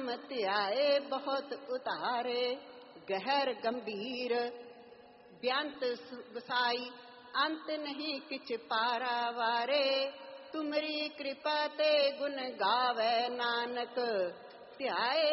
ਨਾਮ ਧਿਆਏ ਬਹੁਤ ਉਤਾਰੇ। ਗਹਿਰ ਗੰਭੀਰ ਬਿਆੰਤ ਵਸਾਈ ਅੰਤ ਨਹੀਂ ਕਿਛ ਪਾਰਾ ਵਾਰੇ। ਤੁਮਰੀ ਕਿਰਪਾ ਤੇ ਗੁਣ ਗਾਵੇ ਨਾਨਕ ਧਿਆਏ